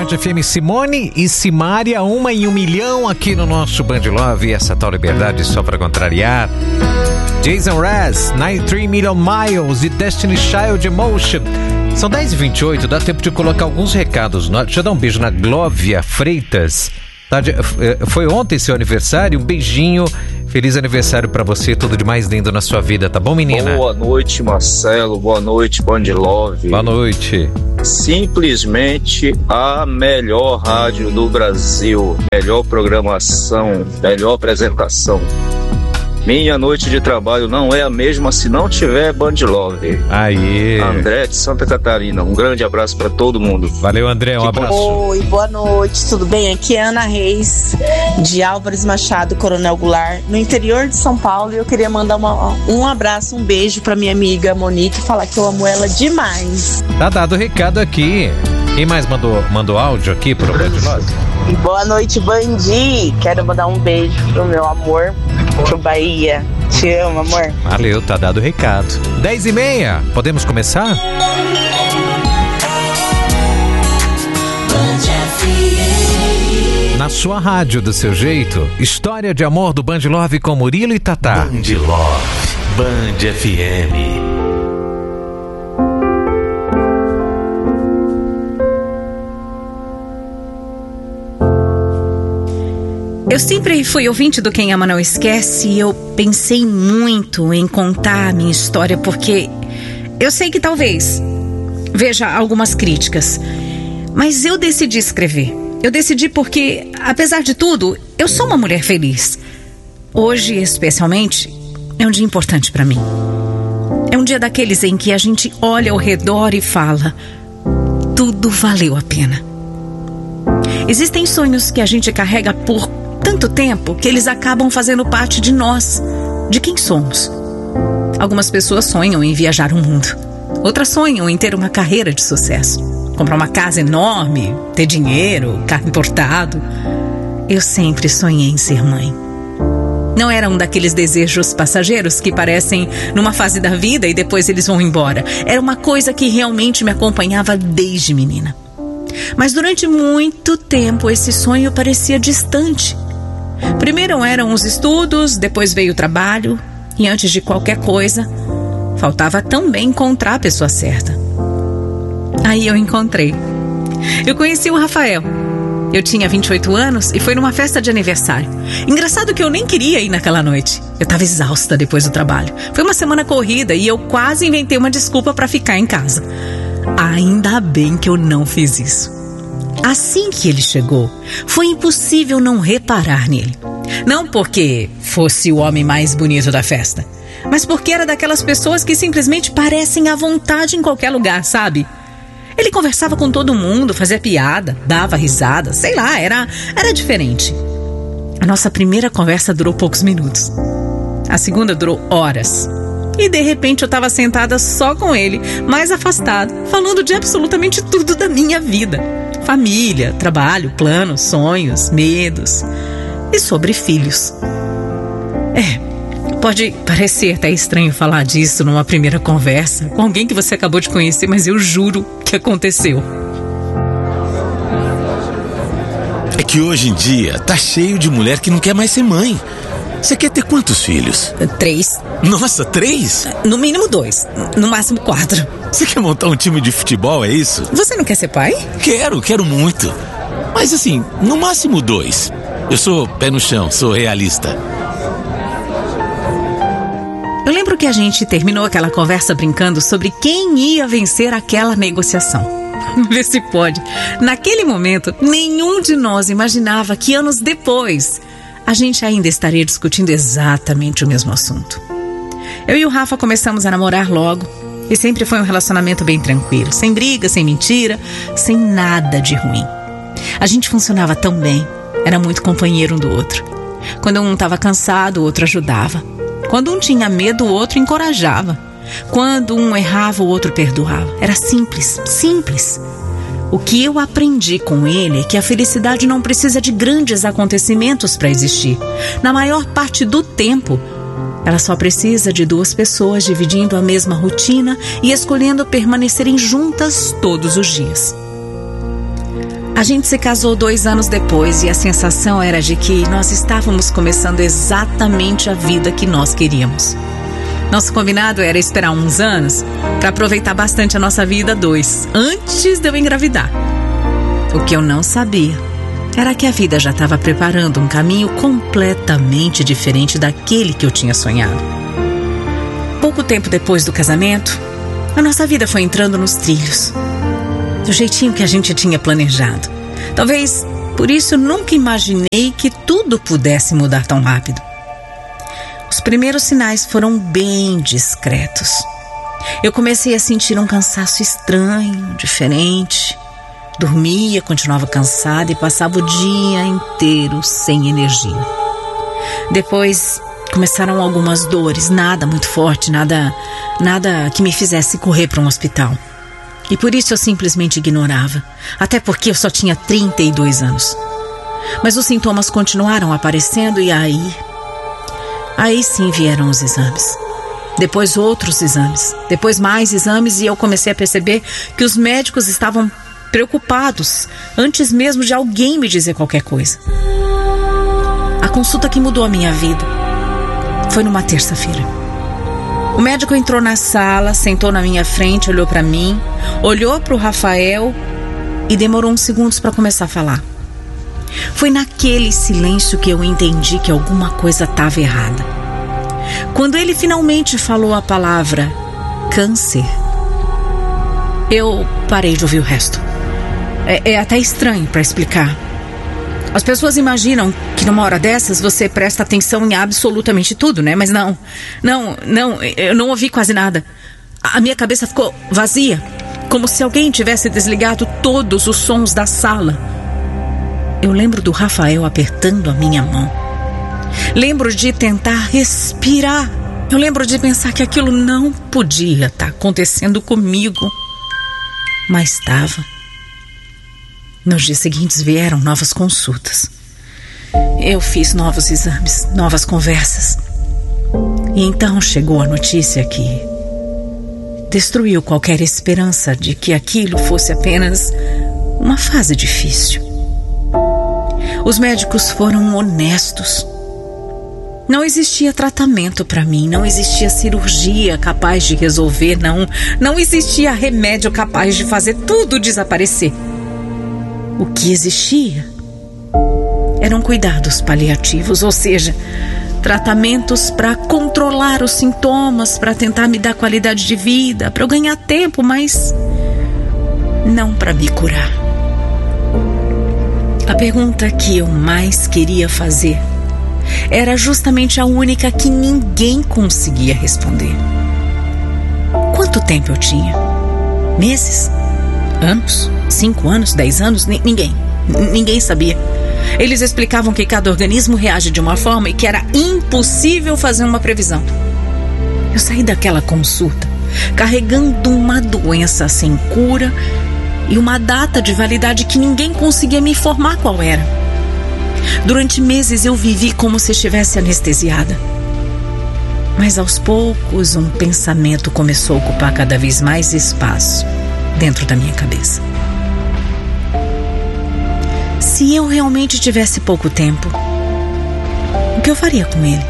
Band FM, Simone e Simária, 1 em 1 milhão aqui no nosso Band Love. Essa tal liberdade só pra contrariar. Jason Mraz, 93 Million Miles e Destiny Child Emotion. São 10h28, dá tempo de colocar alguns recados. Deixa eu dar um beijo na Glóvia Freitas. Foi ontem seu aniversário, um beijinho. Feliz aniversário pra você, tudo de mais lindo na sua vida, tá bom, menina? Boa noite, Marcelo, boa noite, Band Love. Boa noite. Simplesmente a melhor rádio do Brasil, melhor programação, melhor apresentação. Minha noite de trabalho não é a mesma se não tiver Band Love. Aí. André de Santa Catarina, um grande abraço pra todo mundo. Valeu, André, um abraço. Oi, boa noite, tudo bem? Aqui é Ana Reis, de Álvares Machado, Coronel Goulart, no interior de São Paulo. E eu queria mandar um abraço, um beijo pra minha amiga Monique, falar que eu amo ela demais. Tá dado o recado aqui. Quem mais mandou áudio aqui pro Band Love? Boa noite, Bandi. Quero mandar um beijo pro meu amor, pro Bahia. Te amo, amor. Valeu, tá dado o recado. 10h30, podemos começar? Na sua rádio, do seu jeito, história de amor do Band Love com Murilo e Tatá. Band Love, Band FM. Eu sempre fui ouvinte do Quem Ama Não Esquece e eu pensei muito em contar a minha história porque eu sei que talvez veja algumas críticas, mas eu decidi escrever. Eu decidi porque, apesar de tudo, eu sou uma mulher feliz. Hoje, especialmente, é um dia importante pra mim. É um dia daqueles em que a gente olha ao redor e fala: tudo valeu a pena. Existem sonhos que a gente carrega por tanto tempo que eles acabam fazendo parte de nós, de quem somos. Algumas pessoas sonham em viajar o mundo. Outras sonham em ter uma carreira de sucesso, comprar uma casa enorme, ter dinheiro, carro importado. Eu sempre sonhei em ser mãe. Não era um daqueles desejos passageiros que parecem numa fase da vida e depois eles vão embora. Era uma coisa que realmente me acompanhava desde menina. Mas durante muito tempo esse sonho parecia distante. Primeiro eram os estudos, depois veio o trabalho e antes de qualquer coisa, faltava também encontrar a pessoa certa. Aí eu encontrei. Eu conheci o Rafael. Eu tinha 28 anos e foi numa festa de aniversário. Engraçado que eu nem queria ir naquela noite. Eu estava exausta depois do trabalho. Foi uma semana corrida e eu quase inventei uma desculpa para ficar em casa. Ainda bem que eu não fiz isso. Assim que ele chegou, foi impossível não reparar nele. Não porque fosse o homem mais bonito da festa, mas porque era daquelas pessoas que simplesmente parecem à vontade em qualquer lugar, sabe? Ele conversava com todo mundo, fazia piada, dava risada, sei lá, era diferente. A nossa primeira conversa durou poucos minutos. A segunda durou horas. E de repente eu estava sentada só com ele, mais afastado, falando de absolutamente tudo da minha vida. Família, trabalho, planos, sonhos, medos e sobre filhos. Pode parecer até estranho falar disso numa primeira conversa com alguém que você acabou de conhecer, mas eu juro que aconteceu. É que hoje em dia tá cheio de mulher que não quer mais ser mãe. Você quer ter quantos filhos? 3. Nossa, 3? No mínimo 2, no máximo 4. Você quer montar um time de futebol, é isso? Você não quer ser pai? Quero muito. Mas assim, no máximo 2. Eu sou pé no chão, sou realista. Eu lembro que a gente terminou aquela conversa brincando sobre quem ia vencer aquela negociação. Vê se pode. Naquele momento, nenhum de nós imaginava que anos depois a gente ainda estaria discutindo exatamente o mesmo assunto. Eu e o Rafa começamos a namorar logo e sempre foi um relacionamento bem tranquilo, sem briga, sem mentira, sem nada de ruim. A gente funcionava tão bem, era muito companheiro um do outro. Quando um estava cansado, o outro ajudava. Quando um tinha medo, o outro encorajava. Quando um errava, o outro perdoava. Era simples, simples. O que eu aprendi com ele é que a felicidade não precisa de grandes acontecimentos para existir. Na maior parte do tempo, ela só precisa de 2 pessoas dividindo a mesma rotina e escolhendo permanecerem juntas todos os dias. A gente se casou 2 anos depois e a sensação era de que nós estávamos começando exatamente a vida que nós queríamos. Nosso combinado era esperar uns anos para aproveitar bastante a nossa vida 2, antes de eu engravidar. O que eu não sabia era que a vida já estava preparando um caminho completamente diferente daquele que eu tinha sonhado. Pouco tempo depois do casamento, a nossa vida foi entrando nos trilhos, do jeitinho que a gente tinha planejado. Talvez por isso nunca imaginei que tudo pudesse mudar tão rápido. Os primeiros sinais foram bem discretos. Eu comecei a sentir um cansaço estranho, diferente. Dormia, continuava cansada e passava o dia inteiro sem energia. Depois começaram algumas dores, nada muito forte, nada que me fizesse correr para um hospital. E por isso eu simplesmente ignorava, até porque eu só tinha 32 anos. Mas os sintomas continuaram aparecendo e aí sim vieram os exames. Depois outros exames, depois mais exames, e eu comecei a perceber que os médicos estavam preocupados antes mesmo de alguém me dizer qualquer coisa. A consulta que mudou a minha vida foi numa terça-feira. O médico entrou na sala, sentou na minha frente, olhou para mim, olhou para o Rafael e demorou uns segundos para começar a falar. Foi naquele silêncio que eu entendi que alguma coisa estava errada. Quando ele finalmente falou a palavra câncer, eu parei de ouvir o resto. É até estranho para explicar. As pessoas imaginam que numa hora dessas você presta atenção em absolutamente tudo, né? Mas não, eu não ouvi quase nada. A minha cabeça ficou vazia, como se alguém tivesse desligado todos os sons da sala. Eu lembro do Rafael apertando a minha mão. Lembro de tentar respirar. Eu lembro de pensar que aquilo não podia estar acontecendo comigo. Mas estava. Nos dias seguintes vieram novas consultas. Eu fiz novos exames, novas conversas. E então chegou a notícia que destruiu qualquer esperança de que aquilo fosse apenas uma fase difícil. Os médicos foram honestos. Não existia tratamento para mim, não existia cirurgia capaz de resolver, não existia remédio capaz de fazer tudo desaparecer. O que existia eram cuidados paliativos, ou seja, tratamentos para controlar os sintomas, para tentar me dar qualidade de vida, para eu ganhar tempo, mas não para me curar. A pergunta que eu mais queria fazer era justamente a única que ninguém conseguia responder. Quanto tempo eu tinha? Meses? Anos? 5 anos? 10 anos? Ninguém sabia. Eles explicavam que cada organismo reage de uma forma e que era impossível fazer uma previsão. Eu saí daquela consulta carregando uma doença sem cura e uma data de validade que ninguém conseguia me informar qual era. Durante meses eu vivi como se estivesse anestesiada. Mas aos poucos um pensamento começou a ocupar cada vez mais espaço dentro da minha cabeça. Se eu realmente tivesse pouco tempo, o que eu faria com ele?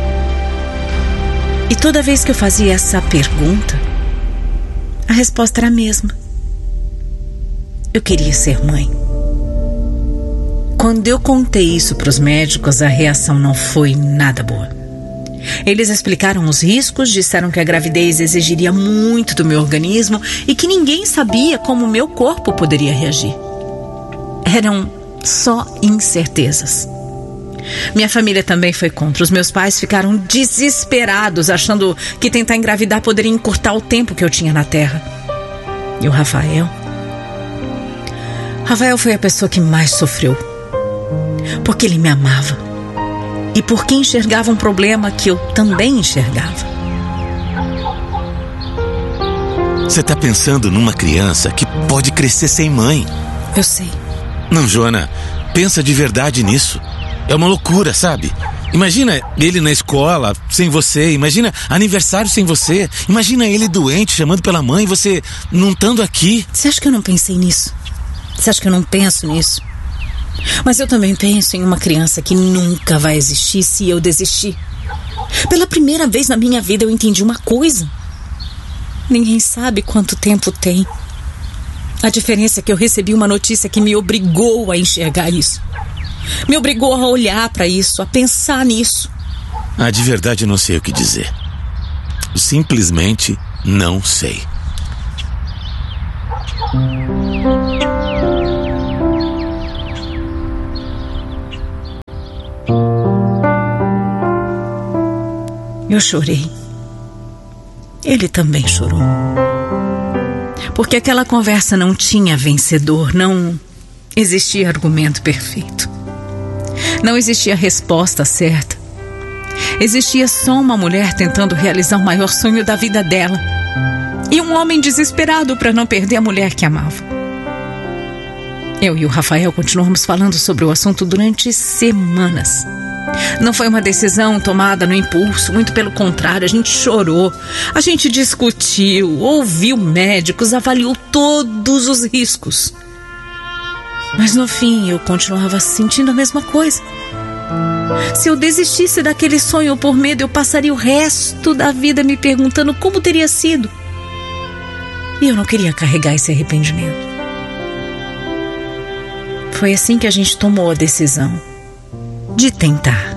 E toda vez que eu fazia essa pergunta, a resposta era a mesma. Eu queria ser mãe. Quando eu contei isso para os médicos, a reação não foi nada boa. Eles explicaram os riscos, disseram que a gravidez exigiria muito do meu organismo e que ninguém sabia como o meu corpo poderia reagir. Eram só incertezas. Minha família também foi contra. Os meus pais ficaram desesperados, achando que tentar engravidar poderia encurtar o tempo que eu tinha na Terra. E o Rafael foi a pessoa que mais sofreu. Porque ele me amava. E porque enxergava um problema que eu também enxergava. Você tá pensando numa criança que pode crescer sem mãe. Eu sei. Não, Joana, pensa de verdade nisso. É uma loucura, sabe? Imagina ele na escola sem você. Imagina aniversário sem você. Imagina ele doente, chamando pela mãe e você não estando aqui. Você acha que eu não pensei nisso? Você acha que eu não penso nisso? Mas eu também penso em uma criança que nunca vai existir se eu desistir. Pela primeira vez na minha vida eu entendi uma coisa. Ninguém sabe quanto tempo tem. A diferença é que eu recebi uma notícia que me obrigou a enxergar isso. Me obrigou a olhar para isso, a pensar nisso. De verdade não sei o que dizer. Simplesmente não sei. Eu chorei. Ele também chorou. Porque aquela conversa não tinha vencedor, não existia argumento perfeito. Não existia resposta certa. Existia só uma mulher tentando realizar o maior sonho da vida dela. E um homem desesperado para não perder a mulher que amava. Eu e o Rafael continuamos falando sobre o assunto durante semanas. Não foi uma decisão tomada no impulso, muito pelo contrário, a gente chorou, a gente discutiu, ouviu médicos, avaliou todos os riscos. Mas no fim eu continuava sentindo a mesma coisa. Se eu desistisse daquele sonho por medo, eu passaria o resto da vida me perguntando como teria sido. E eu não queria carregar esse arrependimento. Foi assim que a gente tomou a decisão de tentar.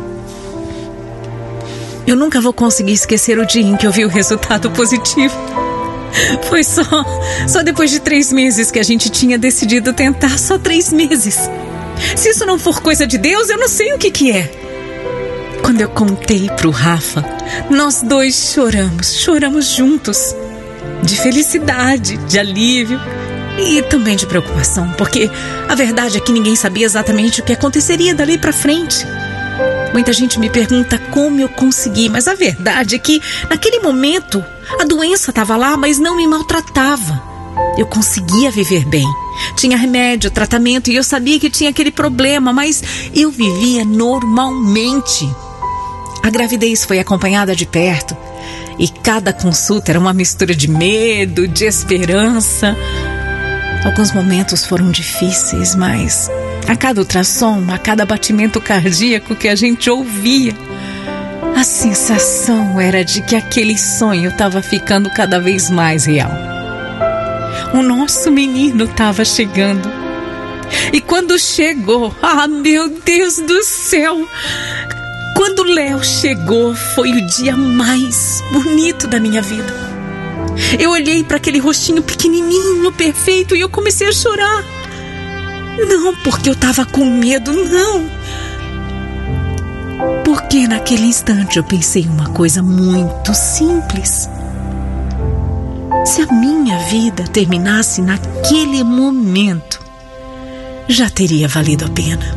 Eu nunca vou conseguir esquecer o dia em que eu vi o resultado positivo. Foi só depois de 3 meses que a gente tinha decidido tentar. Só 3 meses. Se isso não for coisa de Deus, eu não sei o que é. Quando eu contei pro Rafa, nós 2 choramos juntos. De felicidade, de alívio e também de preocupação, porque a verdade é que ninguém sabia exatamente o que aconteceria dali pra frente. Muita gente me pergunta como eu consegui, mas a verdade é que naquele momento a doença estava lá, mas não me maltratava. Eu conseguia viver bem. Tinha remédio, tratamento e eu sabia que tinha aquele problema, mas eu vivia normalmente. A gravidez foi acompanhada de perto e cada consulta era uma mistura de medo, de esperança. Alguns momentos foram difíceis, mas a cada ultrassom, a cada batimento cardíaco que a gente ouvia, a sensação era de que aquele sonho estava ficando cada vez mais real. O nosso menino estava chegando. E quando chegou, meu Deus do céu! Quando Léo chegou, foi o dia mais bonito da minha vida. Eu olhei para aquele rostinho pequenininho, perfeito, e eu comecei a chorar. Não porque eu estava com medo, não. Porque naquele instante eu pensei uma coisa muito simples. Se a minha vida terminasse naquele momento, já teria valido a pena.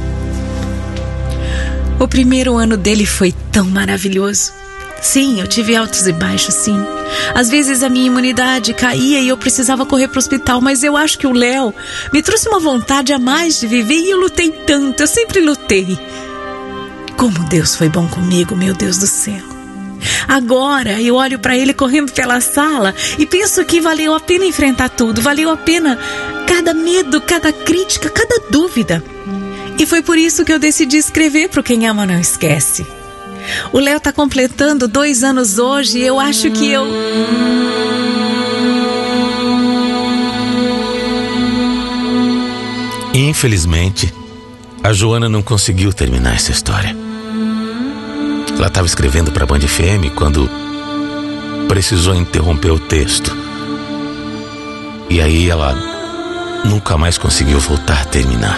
O primeiro ano dele foi tão maravilhoso. Sim, eu tive altos e baixos, sim. Às vezes a minha imunidade caía e eu precisava correr para o hospital, mas eu acho que o Léo me trouxe uma vontade a mais de viver e eu lutei tanto, eu sempre lutei. Como Deus foi bom comigo, meu Deus do céu. Agora eu olho para ele correndo pela sala e penso que valeu a pena enfrentar tudo, valeu a pena cada medo, cada crítica, cada dúvida. E foi por isso que eu decidi escrever pro Quem Ama Não Esquece. O Léo tá completando 2 anos hoje e eu acho que eu... Infelizmente, a Joana não conseguiu terminar essa história. Ela estava escrevendo para a Band FM quando precisou interromper o texto. E aí ela nunca mais conseguiu voltar a terminar.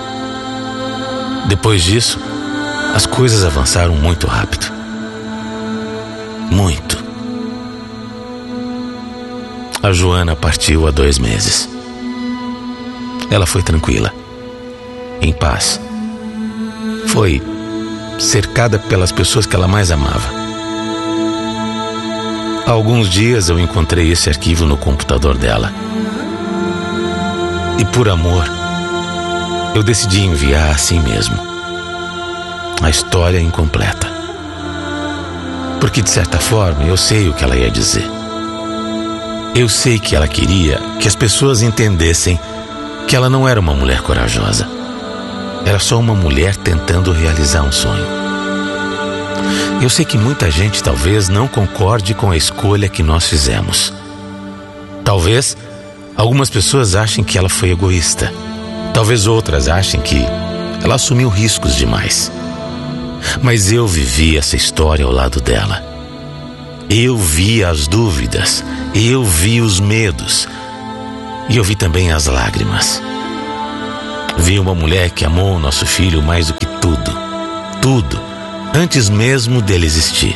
Depois disso, as coisas avançaram muito rápido. Muito. A Joana partiu há 2 meses. Ela foi tranquila, em paz. Foi cercada pelas pessoas que ela mais amava. Há alguns dias eu encontrei esse arquivo no computador dela. E por amor, eu decidi enviar assim mesmo. A história incompleta. Porque de certa forma eu sei o que ela ia dizer. Eu sei que ela queria que as pessoas entendessem que ela não era uma mulher corajosa. Era só uma mulher tentando realizar um sonho. Eu sei que muita gente talvez não concorde com a escolha que nós fizemos. Talvez algumas pessoas achem que ela foi egoísta. Talvez outras achem que ela assumiu riscos demais. Mas eu vivi essa história ao lado dela. Eu vi as dúvidas, eu vi os medos e eu vi também as lágrimas. Vi uma mulher que amou o nosso filho mais do que tudo, tudo, antes mesmo dele existir.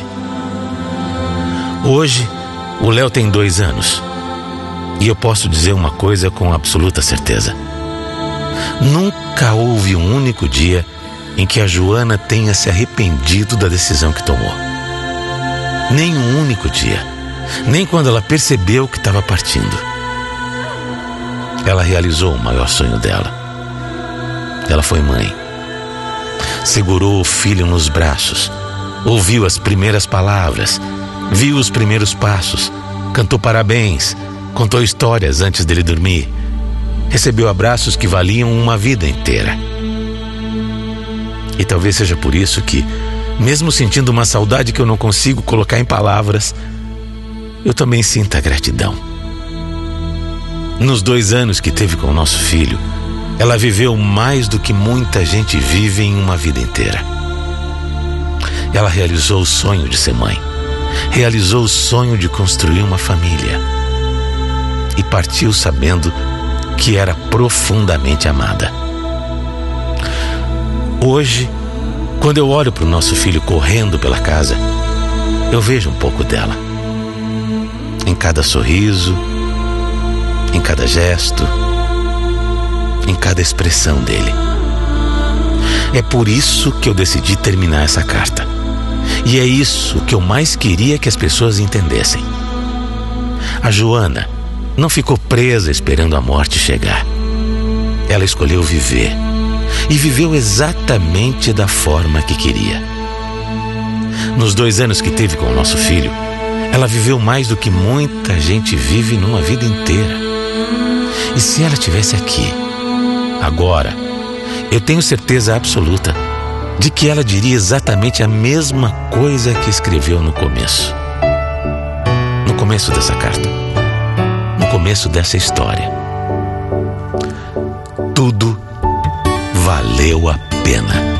Hoje, o Léo tem 2 anos e eu posso dizer uma coisa com absoluta certeza. Nunca houve um único dia em que a Joana tenha se arrependido da decisão que tomou. Nem um único dia. Nem quando ela percebeu que estava partindo. Ela realizou o maior sonho dela. Ela foi mãe. Segurou o filho nos braços. Ouviu as primeiras palavras. Viu os primeiros passos. Cantou parabéns. Contou histórias antes dele dormir. Recebeu abraços que valiam uma vida inteira. E talvez seja por isso que, mesmo sentindo uma saudade que eu não consigo colocar em palavras, eu também sinto a gratidão. Nos 2 anos que teve com o nosso filho, ela viveu mais do que muita gente vive em uma vida inteira. Ela realizou o sonho de ser mãe, realizou o sonho de construir uma família e partiu sabendo que era profundamente amada. Hoje, quando eu olho para o nosso filho correndo pela casa, eu vejo um pouco dela. Em cada sorriso, em cada gesto, em cada expressão dele. É por isso que eu decidi terminar essa carta. E é isso que eu mais queria que as pessoas entendessem. A Joana não ficou presa esperando a morte chegar. Ela escolheu viver. E viveu exatamente da forma que queria. Nos 2 anos que teve com o nosso filho, ela viveu mais do que muita gente vive numa vida inteira. E se ela estivesse aqui, agora, eu tenho certeza absoluta de que ela diria exatamente a mesma coisa que escreveu no começo. No começo dessa carta. No começo dessa história. Tudo valeu a pena.